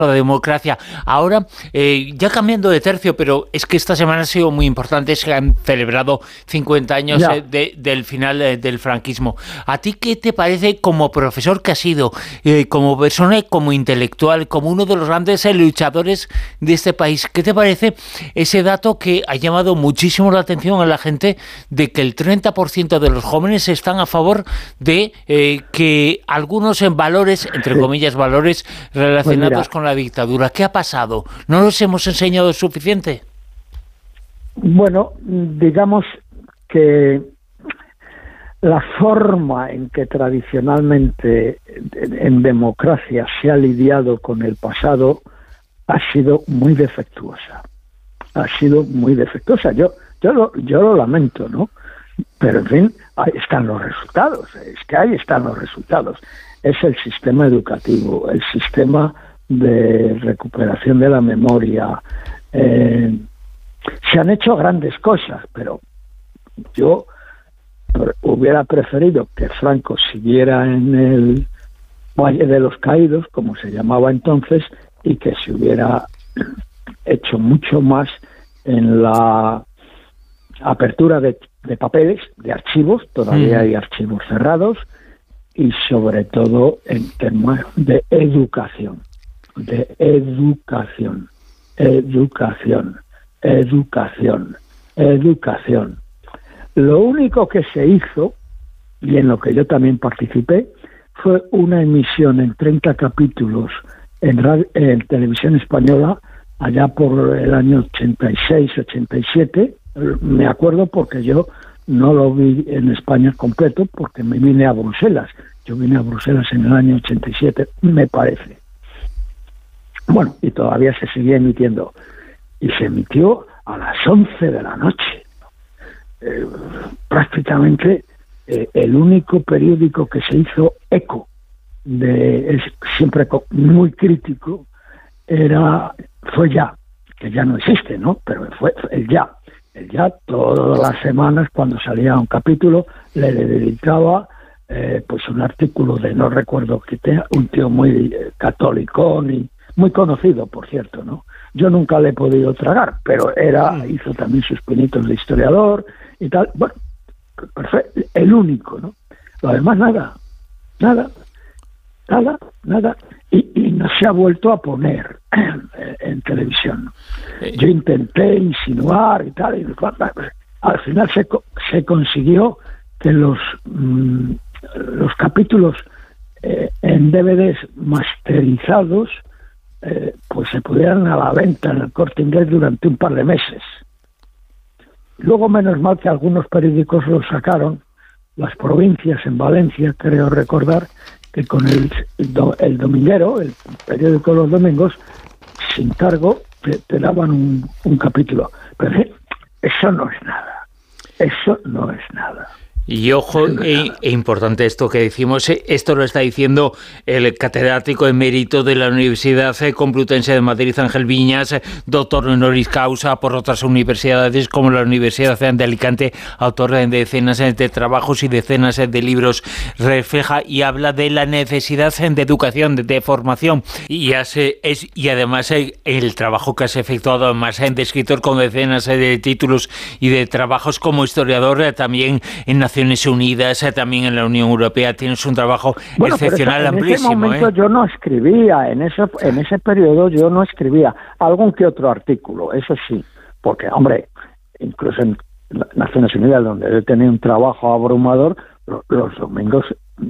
la democracia. Ahora, ya cambiando de tercio, pero es que esta semana ha sido muy importante, se han celebrado 50 años del final del franquismo. ¿A ti qué te parece, como profesor que has sido, como persona y como intelectual, como uno de los grandes luchadores de este país, qué te parece ese dato que ha llamado muchísimo la atención a la gente de que el 30% de los jóvenes están a favor de que algunos valores, entre comillas, valores relacionados con la dictadura? ¿Qué ha pasado? ¿No los hemos enseñado suficiente? Bueno, digamos que la forma en que tradicionalmente en democracia se ha lidiado con el pasado ha sido muy defectuosa. Ha sido muy defectuosa. Yo lo lamento, ¿no? Pero, en fin, ahí están los resultados. Es que ahí están los resultados. Es el sistema educativo, el sistema de recuperación de la memoria. Se han hecho grandes cosas, pero yo hubiera preferido que Franco siguiera en el Valle de los Caídos, como se llamaba entonces, y que se hubiera hecho mucho más en la apertura de papeles, de archivos. Todavía hay archivos cerrados, y sobre todo en temas de educación. Educación. Lo único que se hizo, y en lo que yo también participé, fue una emisión en 30 capítulos en televisión española, allá por el año 86-87. Me acuerdo porque yo no lo vi en España completo, porque me vine a Bruselas. Yo vine a Bruselas en el año 87, me parece. Bueno, y todavía se seguía emitiendo. Y se emitió a las 11 de la noche. Prácticamente el único periódico que se hizo eco, siempre muy crítico, fue Ya, que ya no existe, ¿no? Pero fue el Ya. El Ya, todas las semanas, cuando salía un capítulo, le dedicaba pues un artículo de, no recuerdo qué, un tío muy católico, y muy conocido, por cierto, ¿no? Yo nunca le he podido tragar, pero hizo también sus pinitos de historiador y tal. Bueno, perfecto, el único, ¿no? Lo demás nada. Y no se ha vuelto a poner en televisión. Yo intenté insinuar y tal, y al final se consiguió que los capítulos en DVDs masterizados pues se pudieran a la venta en el Corte Inglés durante un par de meses. Luego, menos mal que algunos periódicos los sacaron, las provincias en Valencia, creo recordar, que con el Dominguero, el periódico de los domingos, sin cargo, te daban un capítulo. Pero eso no es nada. Y ojo, importante esto que decimos, esto lo está diciendo el catedrático emérito de la Universidad Complutense de Madrid, Ángel Viñas, doctor honoris causa por otras universidades como la Universidad de Alicante, autor de decenas de trabajos y decenas de libros. Refleja y habla de la necesidad de educación, de formación, y además el trabajo que has efectuado, además de escritor con decenas de títulos y de trabajos como historiador, también en Naciones Unidas, también en la Unión Europea. Tienes un trabajo excepcional, amplísimo. En ese momento yo no escribía, en ese periodo yo no escribía, algún que otro artículo, eso sí, porque, hombre, incluso en Naciones Unidas, donde yo tenía un trabajo abrumador, los domingos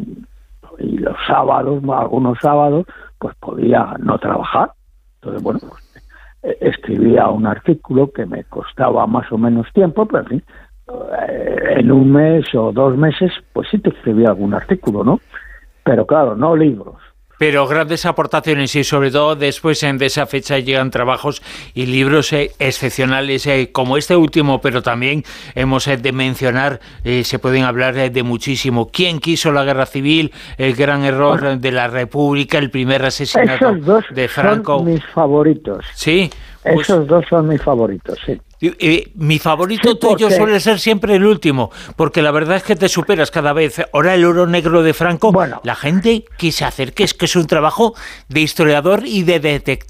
y los sábados, algunos sábados, pues podía no trabajar. Entonces, bueno, pues escribía un artículo que me costaba más o menos tiempo, pero en fin, en un mes o 2 meses, pues sí te escribía algún artículo, ¿no? Pero claro, no libros. Pero grandes aportaciones, y sobre todo después de esa fecha llegan trabajos y libros excepcionales como este último, pero también hemos de mencionar, se pueden hablar de muchísimo. ¿Quién quiso la guerra civil? El gran error de la República, el primer asesinato esos dos de Franco. Son mis favoritos. Sí, Esos dos son mis favoritos, sí. Mi favorito tuyo suele ser siempre el último, porque la verdad es que te superas cada vez. Ahora el oro negro de Franco, la gente que se acerque, es que es un trabajo de historiador y de detective.